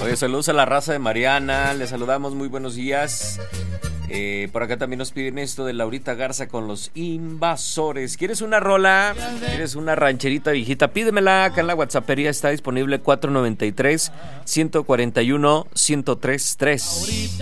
Oye, saludos a la raza de Mariana, les saludamos, muy buenos días. Por acá también nos piden esto de Laurita Garza con Los Invasores. ¿Quieres una rola? ¿Quieres una rancherita viejita? Pídemela, acá en la WhatsAppería está disponible 493-141-1033.